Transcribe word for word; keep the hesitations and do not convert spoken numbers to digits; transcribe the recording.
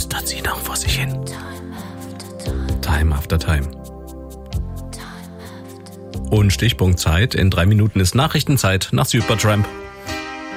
flüstert sie noch vor sich hin. Time after time. Und Stichpunkt Zeit. In drei Minuten ist Nachrichtenzeit nach Supertramp.